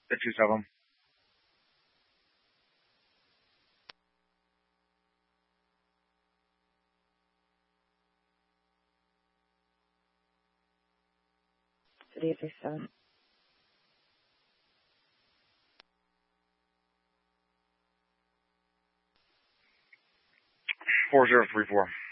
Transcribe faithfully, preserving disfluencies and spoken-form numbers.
The two seven. City of six seven. Four zero three four.